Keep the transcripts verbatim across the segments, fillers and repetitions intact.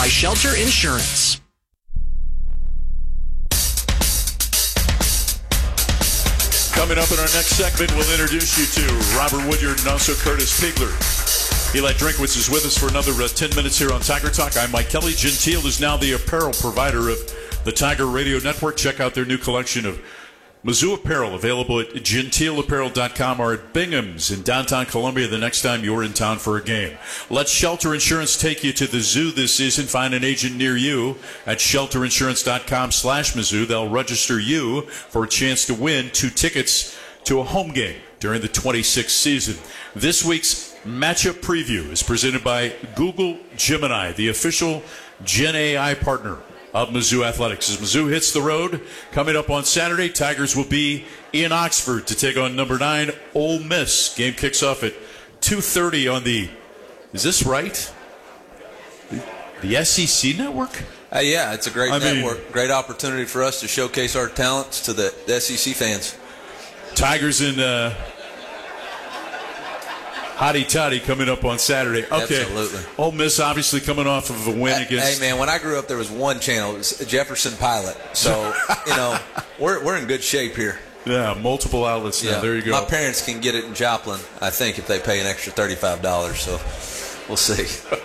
by Shelter Insurance. Coming up in our next segment, we'll introduce you to Robert Woodyard and also Curtis Pigler. Eli Drinkwitz is with us for another uh, ten minutes here on Tiger Talk. I'm Mike Kelly. Gentile is now the apparel provider of the Tiger Radio Network. Check out their new collection of Mizzou apparel available at gentile apparel dot com or at Bingham's in downtown Columbia the next time you're in town for a game. Let Shelter Insurance take you to the zoo this season. Find an agent near you at shelter insurance dot com slash Mizzou. They'll register you for a chance to win two tickets to a home game during the twenty-sixth season. This week's matchup preview is presented by Google Gemini, the official Gen A I partner of Mizzou Athletics. As Mizzou hits the road, coming up on Saturday, Tigers will be in Oxford to take on number nine, Ole Miss. Game kicks off at two thirty on the, is this right? The S E C network? Uh, yeah, it's a great I network. mean, great opportunity for us to showcase our talents to the, the S E C fans. Tigers in uh, Hotty Toddy coming up on Saturday. Okay. Absolutely. Ole Miss obviously coming off of a win Hey, against. hey, man, when I grew up, there was one channel. It was Jefferson Pilot. So, you know, we're we're in good shape here. Yeah, multiple outlets now. Yeah. There you go. My parents can get it in Joplin, I think, if they pay an extra thirty-five dollars. So we'll see.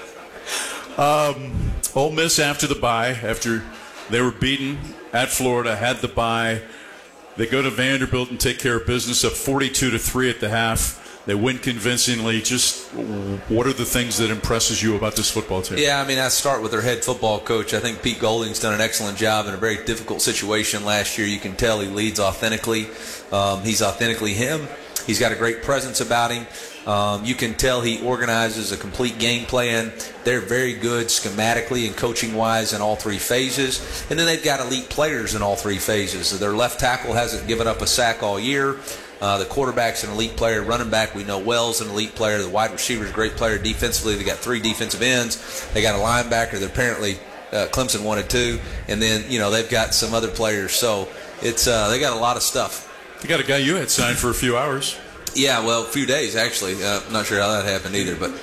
Um, Ole Miss after the bye, after they were beaten at Florida, had the bye. They go to Vanderbilt and take care of business, up forty-two to three at the half. They win convincingly. Just what are the things that impresses you about this football team? Yeah, I mean, I start with their head football coach. I think Pete Golding's done an excellent job in a very difficult situation last year. You can tell he leads authentically. Um, he's authentically him. He's got a great presence about him. Um, you can tell he organizes a complete game plan. They're very good schematically and coaching-wise in all three phases. And then they've got elite players in all three phases. Their left tackle hasn't given up a sack all year. Uh, the quarterback's an elite player. Running back, we know Wells an elite player. The wide receiver's a great player. Defensively, they got three defensive ends. They got a linebacker that apparently uh, Clemson wanted two. And then, you know, they've got some other players. So it's uh, they got a lot of stuff. You got a guy you had signed for a few hours. Yeah, well, a few days, actually. Uh, I'm not sure how that happened either. But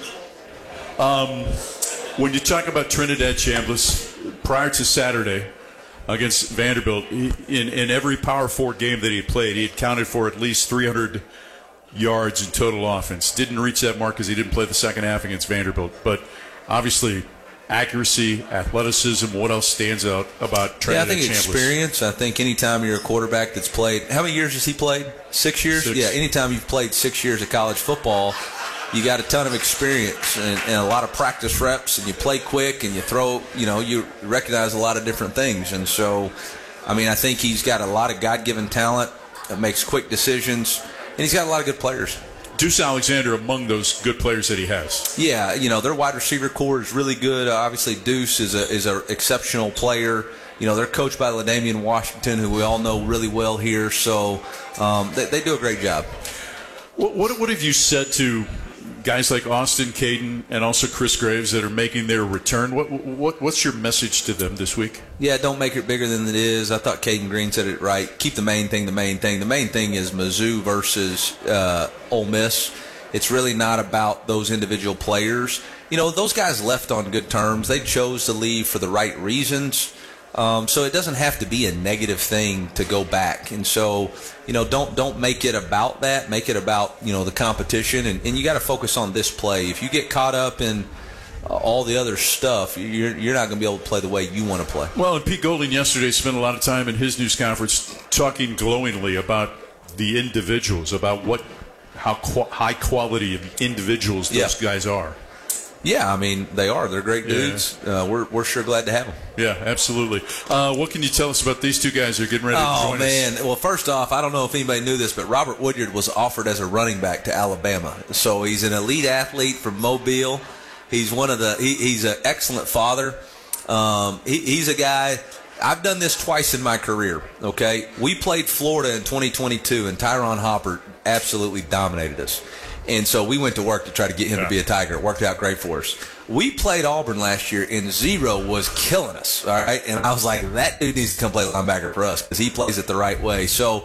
um, when you talk about Trinidad Chambliss, prior to Saturday against Vanderbilt, he, in, in every Power Four game that he had played, he had counted for at least three hundred yards in total offense. Didn't reach that mark because he didn't play the second half against Vanderbilt. But obviously, accuracy, athleticism, what else stands out about Trinidad Chambliss? Yeah, I think experience. I think anytime you're a quarterback that's played, how many years has he played? Six years? Six. Yeah, anytime you've played six years of college football, you got a ton of experience and, and a lot of practice reps, and you play quick and you throw, you know, you recognize a lot of different things. And so, I mean, I think he's got a lot of God-given talent that makes quick decisions, and he's got a lot of good players. Deuce Alexander among those good players that he has. Yeah, you know, their wide receiver core is really good. Uh, obviously, Deuce is a is an exceptional player. You know, they're coached by LaDamian Washington, who we all know really well here. So um, they, they do a great job. What, what what have you said to guys like Austin Caden and also Chris Graves that are making their return? What what what's your message to them this week? Yeah, don't make it bigger than it is. I thought Caden Green said it right. Keep the main thing the main thing. The main thing is Mizzou versus uh, Ole Miss. It's really not about those individual players. You know, those guys left on good terms. They chose to leave for the right reasons. Um, so it doesn't have to be a negative thing to go back. And so, you know, don't don't make it about that. Make it about, you know, the competition. And, and you got to focus on this play. If you get caught up in uh, all the other stuff, you're, you're not going to be able to play the way you want to play. Well, and Pete Golding yesterday spent a lot of time in his news conference talking glowingly about the individuals, about what how qu- high quality of individuals those yeah. guys are. Yeah, I mean, they are. They're great dudes. Yeah. Uh, we're we're sure glad to have them. Yeah, absolutely. Uh, what can you tell us about these two guys who are getting ready to oh, join man. us? Well, first off, I don't know if anybody knew this, but Robert Woodyard was offered as a running back to Alabama. So he's an elite athlete from Mobile. He's one of the. He, he's an excellent father. Um, he, he's a guy. I've done this twice in my career. Okay, we played Florida in twenty twenty-two, and Tyron Hopper absolutely dominated us. And so we went to work to try to get him yeah. to be a Tiger. It worked out great for us. We played Auburn last year, and Zero was killing us, all right? And I was like, that dude needs to come play linebacker for us because he plays it the right way. So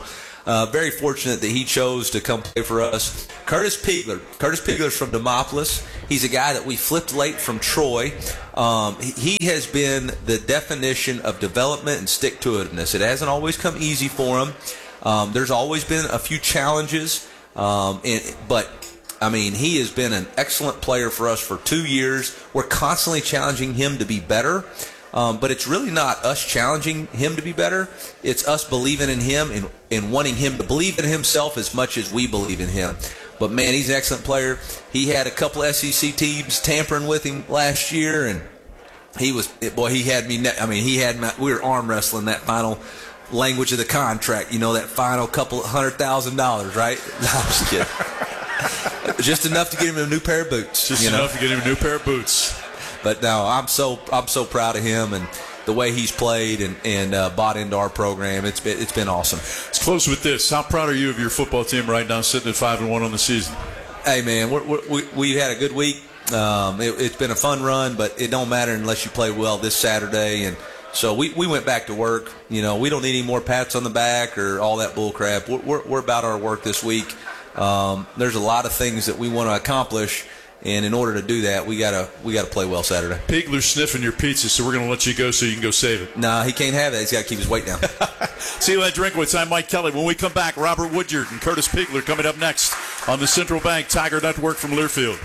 Uh, very fortunate that he chose to come play for us. Curtis Pigler. Curtis Pigler's from Demopolis. He's a guy that we flipped late from Troy. Um, he has been the definition of development and stick-to-itiveness. It hasn't always come easy for him. Um, there's always been a few challenges, um, and, but I mean, he has been an excellent player for us for two years. We're constantly challenging him to be better. Um, but it's really not us challenging him to be better. It's us believing in him and, and wanting him to believe in himself as much as we believe in him. But, man, he's an excellent player. He had a couple S E C teams tampering with him last year, and he was – boy, he had me – I mean, he had my, we were arm wrestling that final language of the contract, you know, that final couple hundred thousand dollars, right? No, I'm just kidding. Just enough to get him a new pair of boots. Just you know? enough to get him a new pair of boots. But no, I'm so I'm so proud of him and the way he's played and and uh, bought into our program. It's been it's been awesome. Let's close with this. How proud are you of your football team right now, sitting at five and one on the season? Hey man, we're, we're, we we had a good week. Um, it, it's been a fun run, but it don't matter unless you play well this Saturday. And so we, we went back to work. You know, we don't need any more pats on the back or all that bull crap. We're we're, we're about our work this week. Um, there's a lot of things that we want to accomplish. And in order to do that, we gotta we gotta play well Saturday. Pigler's sniffing your pizza, so we're gonna let you go so you can go save it. Nah, he can't have that. He's got to keep his weight down. See you at Drinkwitz. I'm Mike Kelly. When we come back, Robert Woodyard and Curtis Pigler coming up next on the Central Bank Tiger Network from Learfield.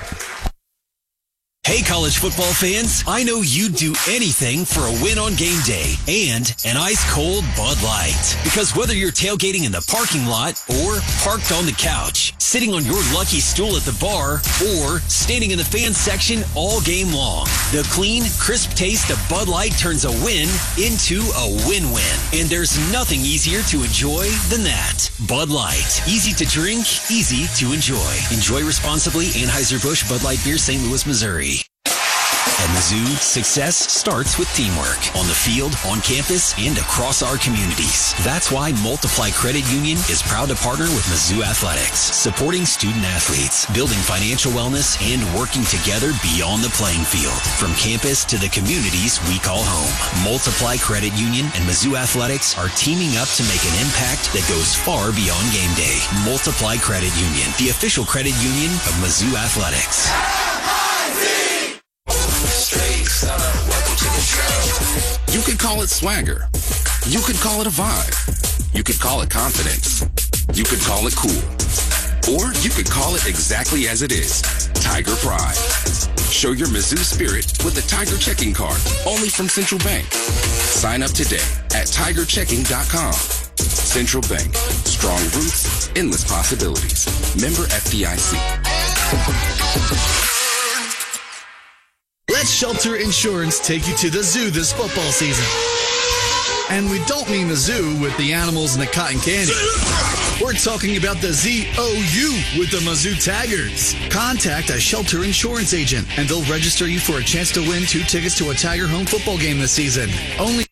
Hey, college football fans, I know you'd do anything for a win on game day and an ice-cold Bud Light. Because whether you're tailgating in the parking lot or parked on the couch, sitting on your lucky stool at the bar, or standing in the fan section all game long, the clean, crisp taste of Bud Light turns a win into a win-win. And there's nothing easier to enjoy than that. Bud Light. Easy to drink, easy to enjoy. Enjoy responsibly. Anheuser-Busch Bud Light Beer, Saint Louis, Missouri. At Mizzou, success starts with teamwork on the field, on campus, and across our communities. That's why Multiply Credit Union is proud to partner with Mizzou Athletics, supporting student athletes, building financial wellness, and working together beyond the playing field, from campus to the communities we call home. Multiply Credit Union and Mizzou Athletics are teaming up to make an impact that goes far beyond game day. Multiply Credit Union, the official credit union of Mizzou Athletics. You could call it swagger. You could call it a vibe. You could call it confidence. You could call it cool. Or you could call it exactly as it is, Tiger Pride. Show your Mizzou spirit with a Tiger checking card, only from Central Bank. Sign up today at tiger checking dot com. Central Bank. Strong roots, endless possibilities. Member F D I C. Let Shelter Insurance take you to the zoo this football season. And we don't mean the zoo with the animals and the cotton candy. We're talking about the Z O U with the Mizzou Tigers. Contact a Shelter Insurance agent, and they'll register you for a chance to win two tickets to a Tiger home football game this season. Only